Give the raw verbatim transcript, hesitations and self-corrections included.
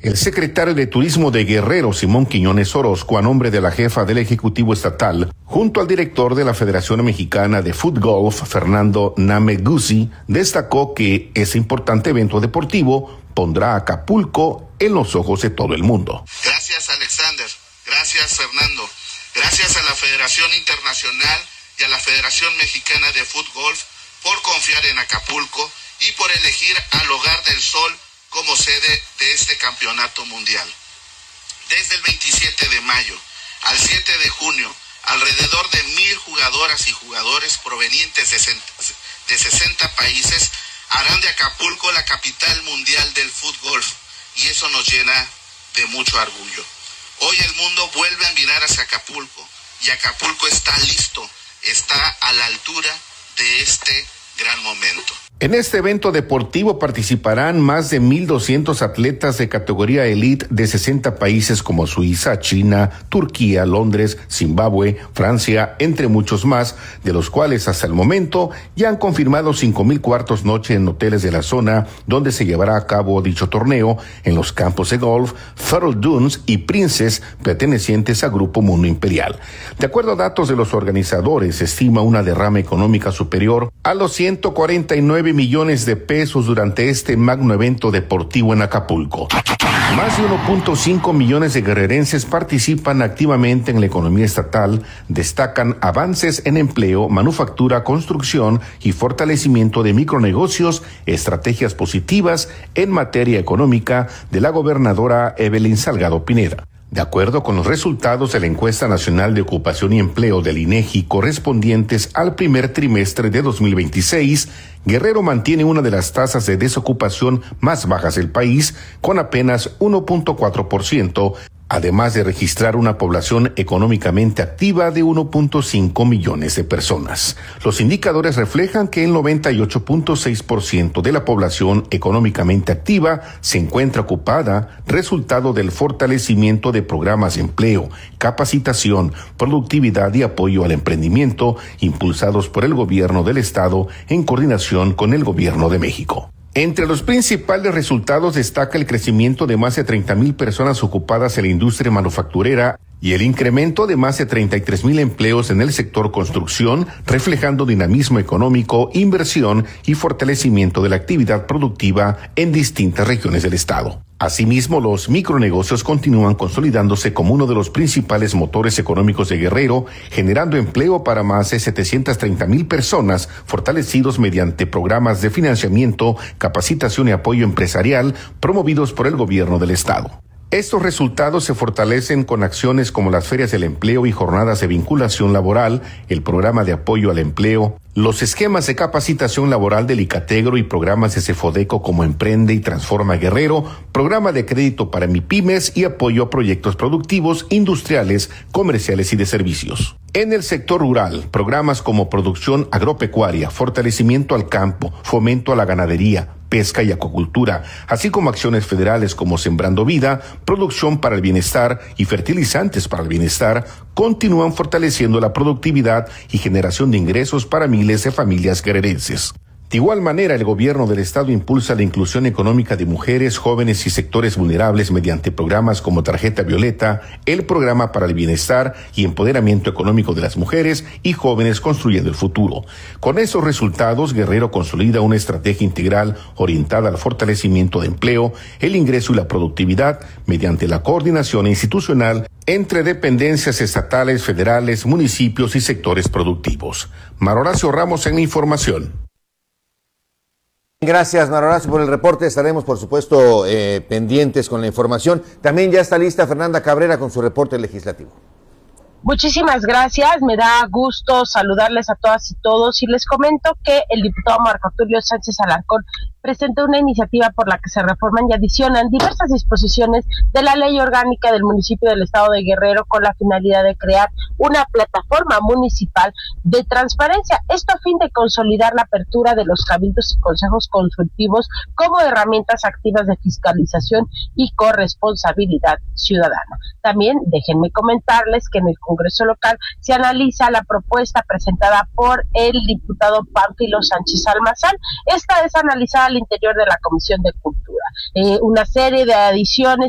El secretario de Turismo de Guerrero, Simón Quiñones Orozco, a nombre de la jefa del Ejecutivo Estatal, junto al director de la Federación Mexicana de Fútgolf, Fernando Nameguzzi, destacó que ese importante evento deportivo pondrá a Acapulco en los ojos de todo el mundo. Gracias, Alexander. Gracias, Fernando. Gracias a la Federación Internacional y a la Federación Mexicana de Fútgolf por confiar en Acapulco y por elegir al Hogar del Sol como sede de este campeonato mundial. Desde el veintisiete de mayo al siete de junio, alrededor de mil jugadoras y jugadores provenientes de sesenta países harán de Acapulco la capital mundial del fútgolf, y eso nos llena de mucho orgullo. Hoy el mundo vuelve a mirar hacia Acapulco, y Acapulco está listo, está a la altura de este gran momento. En este evento deportivo participarán más de mil doscientos atletas de categoría elite de sesenta países como Suiza, China, Turquía, Londres, Zimbabue, Francia, entre muchos más, de los cuales hasta el momento ya han confirmado cinco mil cuartos noche en hoteles de la zona donde se llevará a cabo dicho torneo en los campos de golf Farrell Dunes y Princess, pertenecientes a Grupo Mundo Imperial. De acuerdo a datos de los organizadores, se estima una derrama económica superior a los ciento cuarenta y nueve millones de pesos durante este magno evento deportivo en Acapulco. Más de uno punto cinco millones de guerrerenses participan activamente en la economía estatal, destacan avances en empleo, manufactura, construcción y fortalecimiento de micronegocios, estrategias positivas en materia económica de la gobernadora Evelyn Salgado Pineda. De acuerdo con los resultados de la encuesta nacional de ocupación y empleo del INEGI correspondientes al primer trimestre de dos mil veintiséis, Guerrero mantiene una de las tasas de desocupación más bajas del país, con apenas uno punto cuatro por ciento, además de registrar una población económicamente activa de uno punto cinco millones de personas. Los indicadores reflejan que el noventa y ocho punto seis por ciento de la población económicamente activa se encuentra ocupada, resultado del fortalecimiento de programas de empleo, capacitación, productividad y apoyo al emprendimiento impulsados por el gobierno del estado en coordinación con el gobierno de México. Entre los principales resultados destaca el crecimiento de más de treinta mil personas ocupadas en la industria manufacturera y el incremento de más de treinta y tres mil empleos en el sector construcción, reflejando dinamismo económico, inversión y fortalecimiento de la actividad productiva en distintas regiones del estado. Asimismo, los micronegocios continúan consolidándose como uno de los principales motores económicos de Guerrero, generando empleo para más de setecientas treinta mil personas, fortalecidos mediante programas de financiamiento, capacitación y apoyo empresarial promovidos por el gobierno del estado. Estos resultados se fortalecen con acciones como las ferias del empleo y jornadas de vinculación laboral, el programa de apoyo al empleo, los esquemas de capacitación laboral del ICATEGRO y programas de Cefodeco como Emprende y Transforma Guerrero, programa de crédito para MIPYMES y apoyo a proyectos productivos, industriales, comerciales y de servicios. En el sector rural, programas como producción agropecuaria, fortalecimiento al campo, fomento a la ganadería, pesca y acuacultura, así como acciones federales como Sembrando Vida, producción para el bienestar y fertilizantes para el bienestar, continúan fortaleciendo la productividad y generación de ingresos para miles de familias guerrerenses. De igual manera, el gobierno del estado impulsa la inclusión económica de mujeres, jóvenes y sectores vulnerables mediante programas como Tarjeta Violeta, el Programa para el Bienestar y Empoderamiento Económico de las Mujeres y Jóvenes Construyendo el Futuro. Con esos resultados, Guerrero consolida una estrategia integral orientada al fortalecimiento de empleo, el ingreso y la productividad mediante la coordinación institucional entre dependencias estatales, federales, municipios y sectores productivos. Mar Horacio Ramos en la información. Gracias, Mar Horacio, por el reporte. Estaremos, por supuesto, eh, pendientes con la información. También ya está lista Fernanda Cabrera con su reporte legislativo. Muchísimas gracias, me da gusto saludarles a todas y todos y les comento que el diputado Marco Tulio Sánchez Alarcón presentó una iniciativa por la que se reforman y adicionan diversas disposiciones de la Ley Orgánica del Municipio del Estado de Guerrero con la finalidad de crear una plataforma municipal de transparencia, esto a fin de consolidar la apertura de los cabildos y consejos consultivos como herramientas activas de fiscalización y corresponsabilidad ciudadana. También déjenme comentarles que en el Congreso local se analiza la propuesta presentada por el diputado Pánfilo Sánchez Almazán. Esta es analizada al interior de la Comisión de Cultura. Eh, una serie de adiciones